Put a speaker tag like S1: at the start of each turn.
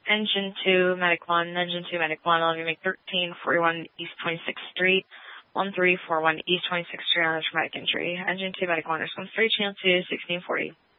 S1: Engine 2, Medic 1, Engine 2, Medic 1, I'll make 1341 East 26th Street, 1341 East 26th Street on a traumatic injury. Engine 2, Medic 1, response 3, channel 2, 1640.